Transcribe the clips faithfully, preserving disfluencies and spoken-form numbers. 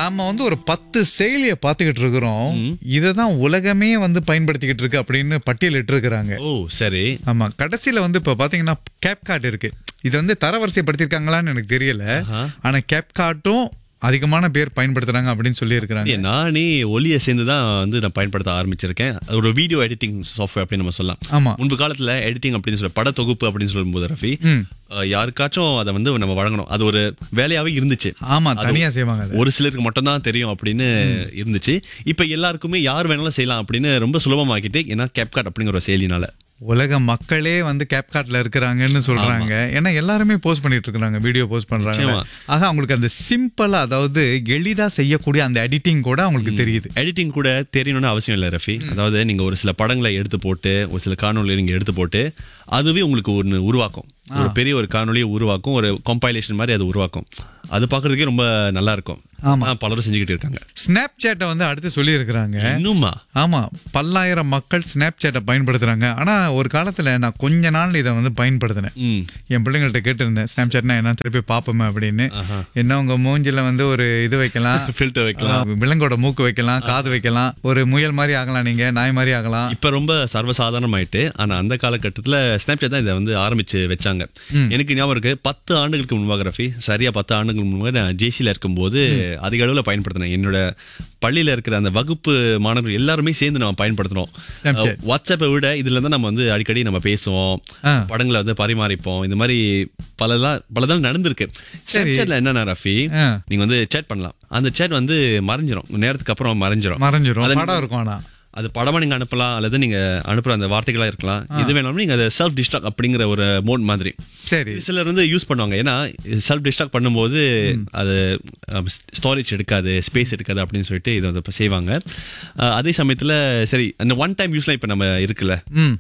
நாம வந்து ஒரு பத்து செயலியை பார்த்துக்கிட்டு இருக்கிறோம். இததான் உலகமே வந்து பயன்படுத்திக்கிட்டு இருக்கு அப்படின்னு பட்டியலிட்டு இருக்கிறாங்க. ஓ சரி. ஆமா, கடைசியில வந்து இப்ப பாத்தீங்கன்னா கேப்காட் இருக்கு. இது வந்து தரவரிசைப்படுத்திருக்காங்களான்னு எனக்கு தெரியல. ஆனா கேப்காட்டும் அதிகமான பேர் பயன்படுத்துறாங்க அப்படின்னு சொல்லி இருக்கிறாங்க. நானே ஒலியை சேர்ந்துதான் வந்து நான் பயன்படுத்த ஆரம்பிச்சிருக்கேன். ஒரு வீடியோ எடிட்டிங் சாஃப்ட்வேர் அப்படின்னு நம்ம சொல்லலாம். ஆமா, முன்பு காலத்துல எடிட்டிங் அப்படின்னு சொல்ல பட தொகுப்பு அப்படின்னு சொல்லும் போது ரஃபி யாருக்காச்சும் அதை வந்து நம்ம வழங்கணும், அது ஒரு வேலையாவே இருந்துச்சு. ஆமா, தனியா செய்வாங்க. ஒரு சிலருக்கு மட்டும் தான் தெரியும் அப்படின்னு இருந்துச்சு. இப்ப எல்லாருக்குமே யார் வேணாலும் செய்யலாம் அப்படின்னு ரொம்ப சுலபமாக்கிட்டு, ஏன்னா கேப்காட் அப்படிங்கிற ஒரு செயலினால உலக மக்களே வந்து கேப்காட்ல இருக்கிறாங்கன்னு சொல்றாங்க. ஏன்னா எல்லாருமே போஸ்ட் பண்ணிட்டு இருக்காங்க, வீடியோ போஸ்ட் பண்றாங்க. ஆக அவங்களுக்கு அந்த சிம்பிளா, அதாவது எளிதா செய்யக்கூடிய அந்த எடிட்டிங் கூட அவங்களுக்கு தெரியுது. எடிட்டிங் கூட தெரியணும்னு அவசியம் இல்லை ரஃபி. அதாவது நீங்க ஒரு சில படங்களை எடுத்து போட்டு, ஒரு சில காணொலியை நீங்க எடுத்து போட்டு, அதுவே உங்களுக்கு ஒன்னு உருவாக்கும். ஒரு பெரிய ஒரு காணொலியை உருவாக்கும், ஒரு கம்பைலேஷன் மாதிரி அது உருவாக்கும். அது பாக்குறதுக்கே ரொம்ப நல்லா இருக்கும். ஆமா, பலரும் செஞ்சுக்கிட்டு இருக்காங்க. ஸ்னாப் சேட்டை வந்து அடுத்து சொல்லி இருக்கிறாங்க. இன்னுமா? ஆமா, பல்லாயிரம் மக்கள் ஸ்னாப் சேட்டை பயன்படுத்துறாங்க. ஆனா ஒரு காலத்துல நான் கொஞ்ச நாள் இதை வந்து பயன்படுத்தினேன். என் பிள்ளைங்கள்ட்ட கேட்டு இருந்தேன், ஸ்னாப் சேட்னா என்ன, திருப்பி பாப்போமே அப்படின்னு. என்ன உங்க மூஞ்சில வந்து ஒரு இது வைக்கலாம், ஃபில்டர் வைக்கலாம், விலங்கோட மூக்கு வைக்கலாம், காது வைக்கலாம், ஒரு முயல் மாதிரி ஆகலாம், நீங்க நாய் மாதிரி ஆகலாம். இப்ப ரொம்ப சர்வசாதாரணம் ஆயிட்டு. ஆனா அந்த காலகட்டத்துல ஸ்னாப் சேட் தான் இதை வந்து ஆரம்பிச்சு வச்சாங்க. எனக்கு ஞாபகம் இருக்கு, பத்து ஆண்டுகளுக்கு முன்பாக ரஃபி, சரியா பத்து ஆண்டுகளுக்கு முன்பாக நான் ஜேசில இருக்கும் போது அதிக அளவுல பயன்படுத்தினேன். என்னோட பள்ளியில இருக்கிற அந்த வகுப்பு மாணவர்கள் எல்லாருமே சேர்ந்து நம்ம பயன்படுத்துறோம். வாட்ஸ்அப்பை விட இதுல தான் நம்ம வந்து அடிக்கடி நம்ம பேசுவோம், படங்களை வந்து பரிமாறிப்போம். இந்த மாதிரி பலதான் பலதான் நடந்திருக்கு. ஸ்னாப்சாட்ல என்னன்னா ரஃபி, நீங்க வந்து சேட் பண்ணலாம். அந்த சேட் வந்து மறைஞ்சிரும், நேரத்துக்கு அப்புறம் மறைஞ்சிரும் மறைஞ்சிரும் படம் இருக்கும். ஆனா அது படமா நீங்க அனுப்பலாம், அல்லது நீங்க அனுப்புற அந்த வார்த்தைகளா இருக்கலாம். இது வேணாலும் நீங்க அதை செல்ஃப் டிஸ்ட்ராக்ட் அப்படிங்கிற ஒரு மோட் மாதிரி சரி சிலர் வந்து யூஸ் பண்ணுவாங்க. ஏன்னா செல்ஃப் டிஸ்ட்ராக்ட் பண்ணும்போது அது ஸ்டோரேஜ் எடுக்காது, ஸ்பேஸ் எடுக்காது அப்படின்னு சொல்லிட்டு இதை வந்து செய்வாங்க. அதே சமயத்துல சரி, அந்த ஒன் டைம் யூஸ்லாம் இப்ப நம்ம இருக்குல்ல,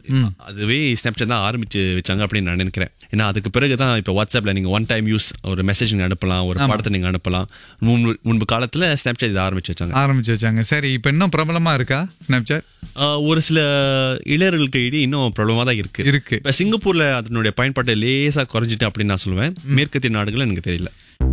அதுவே ஸ்னாப்சாட் தான் ஆரம்பிச்சு வச்சாங்க அப்படின்னு நான் நினைக்கிறேன். ஏன்னா அதுக்கு பிறகுதான் இப்ப வாட்ஸ்அப்ல நீங்க ஒன் டைம் யூஸ் ஒரு மெசேஜ் நீங்க அனுப்பலாம், ஒரு படத்தை நீங்க அனுப்பலாம். முன்பு காலத்துல ஸ்னாப்சாட் இதை ஆரம்பிச்சு வச்சாங்க ஆரம்பிச்சு வச்சாங்க சரி, இப்ப இன்னும் பிரபலமா இருக்கா ஸ்னாப்சாட்? ஒரு சில இளையர்களுக்கு இடையே இன்னும் பிரபலமா தான் இருக்கு இருக்கு. இப்ப சிங்கப்பூர்ல அதனுடைய பயன்பாட்டை லேசா குறைஞ்சிட்டு அப்படின்னு நான் சொல்லுவேன். மேற்கத்திய நாடுகள் எனக்கு தெரியல.